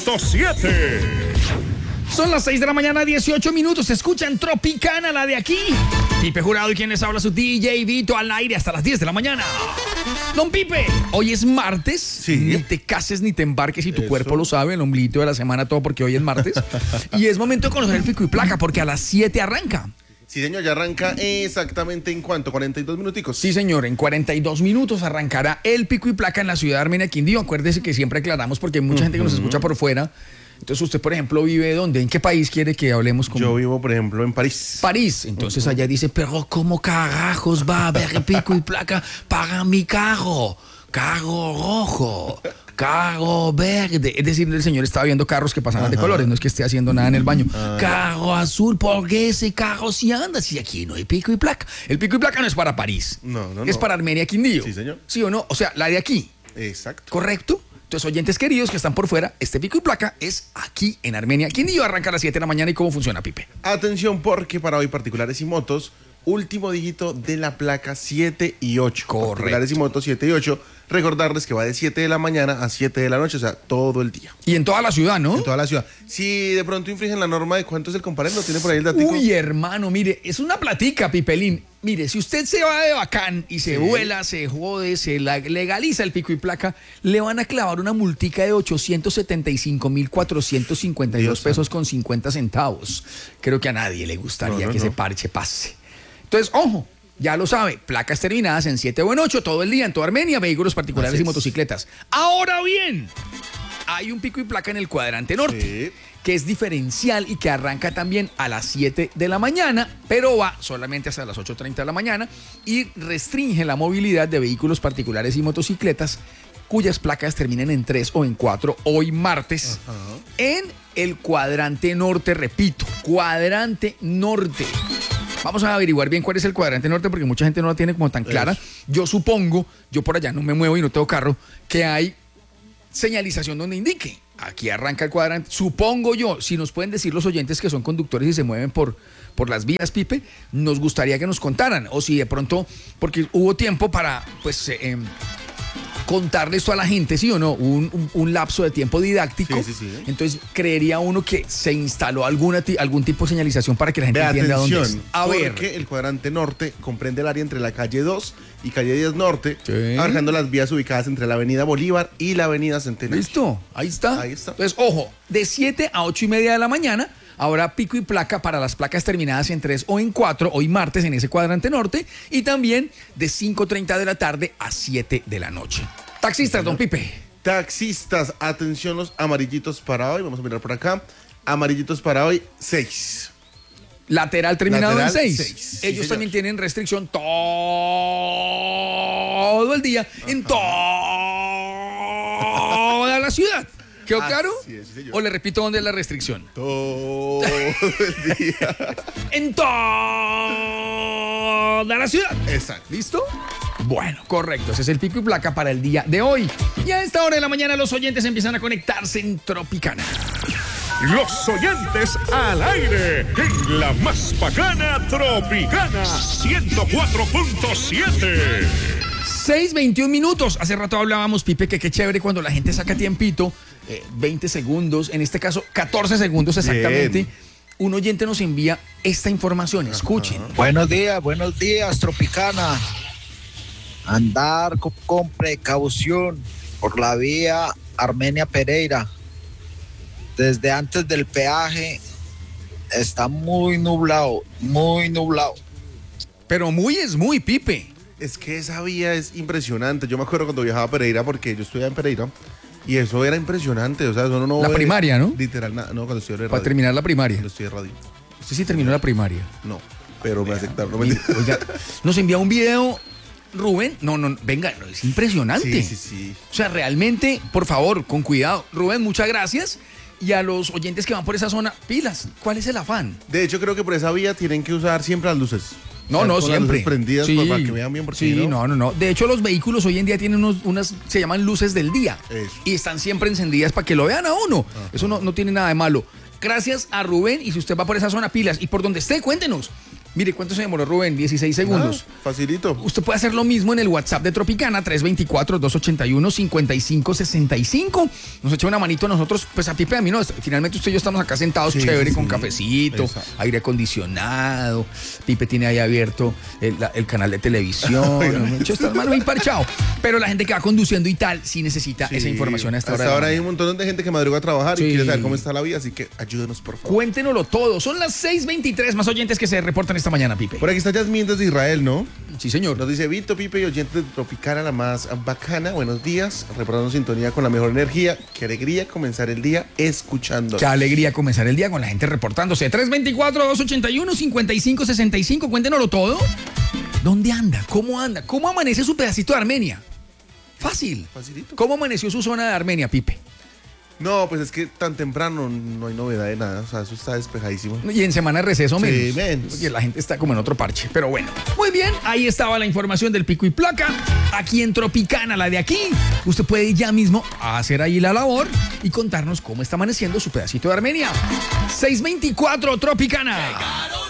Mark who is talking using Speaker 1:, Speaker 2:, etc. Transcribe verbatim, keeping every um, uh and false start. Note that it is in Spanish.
Speaker 1: siete.
Speaker 2: Son las seis de la mañana, dieciocho minutos. Se escuchan Tropicana, la de aquí. Pipe Jurado y quien les habla, su D J Vito, al aire hasta las diez de la mañana. Don Pipe, hoy es martes.
Speaker 1: Sí.
Speaker 2: Ni te cases ni te embarques y tu
Speaker 1: Eso.
Speaker 2: cuerpo lo sabe, el ombliguito de la semana, todo porque hoy es martes. Y es momento de conocer el pico y placa porque a las siete arranca.
Speaker 1: Sí, señor, ya arranca exactamente en cuánto, cuarenta y dos minuticos.
Speaker 2: Sí, señor, en cuarenta y dos minutos arrancará el pico y placa en la ciudad de Armenia, Quindío. Acuérdese que siempre aclaramos porque hay mucha uh-huh. gente que nos escucha por fuera. Entonces, usted, por ejemplo, ¿vive dónde? ¿En qué país quiere que hablemos con?
Speaker 1: Yo vivo, por ejemplo, en París.
Speaker 2: París. Entonces, uh-huh. allá dice, pero ¿cómo carajos va a haber pico y placa para mi carro? Carro rojo, carro verde. Es decir, el señor estaba viendo carros que pasaban Ajá. de colores, no es que esté haciendo nada en el baño. Ajá. Carro azul, ¿por qué ese carro sí anda? Si aquí no hay pico y placa. El pico y placa no es para París.
Speaker 1: No, no,
Speaker 2: Es
Speaker 1: no.
Speaker 2: para Armenia, Quindío.
Speaker 1: Sí, señor.
Speaker 2: ¿Sí o no? O sea, la de aquí.
Speaker 1: Exacto.
Speaker 2: ¿Correcto? Entonces, oyentes queridos que están por fuera, este pico y placa es aquí en Armenia. Quindío arranca a las siete de la mañana. ¿Y cómo funciona, Pipe?
Speaker 1: Atención, porque para hoy particulares y motos, último dígito de la placa siete y ocho.
Speaker 2: Correcto.
Speaker 1: Particulares y motos siete y ocho. Recordarles que va de siete de la mañana a siete de la noche, o sea, todo el día.
Speaker 2: Y en toda la ciudad, ¿no?
Speaker 1: En toda la ciudad. Si de pronto infringen la norma de cuánto es el comparendo, ¿tiene por ahí el datico?
Speaker 2: Uy, hermano, mire, es una platica, Pipelín. Mire, si usted se va de bacán y se sí. vuela, se jode, se legaliza el pico y placa, le van a clavar una multica de ochocientos setenta y cinco mil cuatrocientos cincuenta y dos pesos con cincuenta centavos. Creo que a nadie le gustaría no, no, que no. ese parche pase. Entonces, ojo. Ya lo sabe, placas terminadas en siete o en ocho todo el día en toda Armenia, vehículos particulares y motocicletas. Ahora bien, hay un pico y placa en el cuadrante norte, sí. que es diferencial y que arranca también a las siete de la mañana, pero va solamente hasta las ocho treinta de la mañana y restringe la movilidad de vehículos particulares y motocicletas cuyas placas terminen en tres o en cuatro hoy martes. Ajá. En el cuadrante norte, repito, cuadrante norte. Vamos a averiguar bien cuál es el cuadrante norte porque mucha gente no la tiene como tan clara. Eso. Yo supongo, yo por allá no me muevo y no tengo carro, que hay señalización donde indique. Aquí arranca el cuadrante. Supongo yo, si nos pueden decir los oyentes que son conductores y se mueven por, por las vías, Pipe, nos gustaría que nos contaran. O si de pronto, porque hubo tiempo para, pues... Eh, contarle esto a la gente, ¿sí o no? Un, un, un lapso de tiempo didáctico.
Speaker 1: Sí, sí, sí.
Speaker 2: Entonces, creería uno que se instaló alguna, algún tipo de señalización para que la gente
Speaker 1: Ve,
Speaker 2: entienda
Speaker 1: atención,
Speaker 2: dónde es. A
Speaker 1: porque
Speaker 2: ver.
Speaker 1: Porque el cuadrante norte comprende el área entre la calle dos y calle diez norte,
Speaker 2: sí.
Speaker 1: abarcando las vías ubicadas entre la avenida Bolívar y la avenida Centenario.
Speaker 2: ¿Listo? Ahí está.
Speaker 1: Ahí está.
Speaker 2: Entonces, ojo, de siete a ocho y media de la mañana habrá pico y placa para las placas terminadas en tres o en cuatro, hoy martes en ese cuadrante norte, y también de cinco treinta de la tarde a siete de la noche. Taxistas, don Pipe.
Speaker 1: Taxistas, atención los amarillitos para hoy. Vamos a mirar por acá. Amarillitos para hoy, seis.
Speaker 2: Lateral terminado
Speaker 1: Lateral,
Speaker 2: en seis.
Speaker 1: seis.
Speaker 2: Ellos
Speaker 1: Sí,
Speaker 2: también
Speaker 1: señor.
Speaker 2: tienen restricción todo el día Ajá. en toda la ciudad. ¿Quedó claro?
Speaker 1: Sí, sí, señor.
Speaker 2: O le repito dónde es la restricción.
Speaker 1: Todo el día.
Speaker 2: En toda la ciudad.
Speaker 1: Exacto.
Speaker 2: ¿Listo? Bueno, correcto. Ese es el pico y placa para el día de hoy. Y a esta hora de la mañana los oyentes empiezan a conectarse en Tropicana.
Speaker 3: Los oyentes al aire en la más bacana Tropicana ciento cuatro punto siete.
Speaker 2: seis veintiún minutos. Hace rato hablábamos, Pipe, que qué chévere cuando la gente saca tiempito, eh, veinte segundos, en este caso catorce segundos exactamente. Bien. Un oyente nos envía esta información. Escuchen.
Speaker 4: Ajá. Buenos días, buenos días, Tropicana. Andar con, con precaución por la vía Armenia Pereira. Desde antes del peaje está muy nublado, muy nublado.
Speaker 2: Pero muy es muy, Pipe.
Speaker 1: Es que esa vía es impresionante. Yo me acuerdo cuando viajaba a Pereira, porque yo estudiaba en Pereira, y eso era impresionante. O sea, eso no
Speaker 2: la
Speaker 1: ve,
Speaker 2: primaria, ¿no?
Speaker 1: Literal, no, cuando estudié radio.
Speaker 2: Para terminar la primaria.
Speaker 1: Cuando estudié radio.
Speaker 2: Usted sí terminó la primaria.
Speaker 1: No, pero me aceptaron. No,
Speaker 2: oiga, nos envía un video, Rubén. No, no, venga, es impresionante.
Speaker 1: Sí, sí, sí.
Speaker 2: O sea, realmente, por favor, con cuidado. Rubén, muchas gracias. Y a los oyentes que van por esa zona, pilas. ¿Cuál es el afán?
Speaker 1: De hecho, creo que por esa vía tienen que usar siempre las luces.
Speaker 2: No,
Speaker 1: o sea,
Speaker 2: no,
Speaker 1: con
Speaker 2: siempre.
Speaker 1: Las luces prendidas
Speaker 2: sí,
Speaker 1: para que vean bien. Porque
Speaker 2: sí,
Speaker 1: no,
Speaker 2: no, no, no. De hecho, los vehículos hoy en día tienen unos, unas, se llaman luces del día.
Speaker 1: Eso.
Speaker 2: Y están siempre encendidas para que lo vean a uno. Ajá. Eso no, no tiene nada de malo. Gracias a Rubén. Y si usted va por esa zona, pilas. Y por donde esté, cuéntenos. Mire, ¿cuánto se demoró, Rubén? dieciséis segundos.
Speaker 1: Ah, facilito.
Speaker 2: Usted puede hacer lo mismo en el WhatsApp de Tropicana, tres dos cuatro, dos ocho uno, cinco cinco seis cinco. Nos echa una manito a nosotros, pues a Pipe, a mí no. Finalmente usted y yo estamos acá sentados,
Speaker 1: Sí,
Speaker 2: chévere,
Speaker 1: sí,
Speaker 2: con
Speaker 1: sí.
Speaker 2: cafecito,
Speaker 1: Exacto.
Speaker 2: aire acondicionado. Pipe tiene ahí abierto el, la- el canal de televisión. Mucho está hermano bien parchado. Pero la gente que va conduciendo y tal, sí necesita
Speaker 1: Sí,
Speaker 2: esa información a esta hora.
Speaker 1: Hasta
Speaker 2: de la
Speaker 1: ahora hay
Speaker 2: mañana.
Speaker 1: un montón de gente que madruga a trabajar
Speaker 2: Sí.
Speaker 1: y quiere saber cómo está la vida, así que ayúdenos, por favor.
Speaker 2: Cuéntenoslo todo. Son las seis veintitrés más oyentes que se reportan esta mañana, Pipe.
Speaker 1: Por aquí está Yasmín desde Israel, ¿no?
Speaker 2: Sí, señor.
Speaker 1: Nos dice Vito, Pipe y oyentes de Tropicana, la más bacana. Buenos días, reportando sintonía con la mejor energía. Qué alegría comenzar el día escuchando.
Speaker 2: Qué alegría comenzar el día con la gente reportándose. tres dos cuatro, dos ocho uno, cinco cinco seis cinco. Cuéntenoslo todo. ¿Dónde anda? ¿Cómo anda? ¿Cómo amanece su pedacito de Armenia? Fácil.
Speaker 1: Facilito.
Speaker 2: ¿Cómo amaneció su zona de Armenia, Pipe?
Speaker 1: No, pues es que tan temprano no hay novedad de nada. O sea, eso está despejadísimo.
Speaker 2: Y en semana de receso
Speaker 1: Sí,
Speaker 2: menos.
Speaker 1: menos.
Speaker 2: Y la gente está como en otro parche. Pero bueno. Muy bien, ahí estaba la información del pico y placa. Aquí en Tropicana, la de aquí. Usted puede ir ya mismo a hacer ahí la labor y contarnos cómo está amaneciendo su pedacito de Armenia. seis veinticuatro Tropicana.